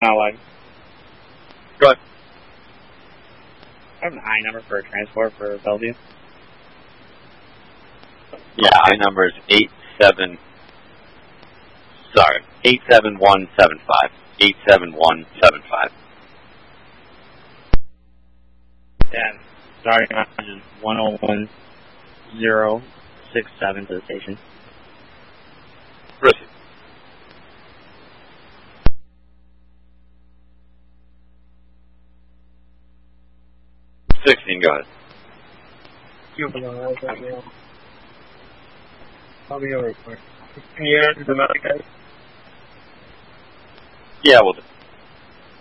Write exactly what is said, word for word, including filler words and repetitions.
Allied. Go ahead. I have an I number for a transport for Bellevue. Yeah, I number is eight seven. Sorry, eight seven one seven five. Eight seven one seven five. Yeah, starting on is one oh one zero six seven to the station. Proceed. Sixteen. Go ahead. You can analyze that now. I'll be over quick. Can you answer the mouth, guys? Yeah, we'll do.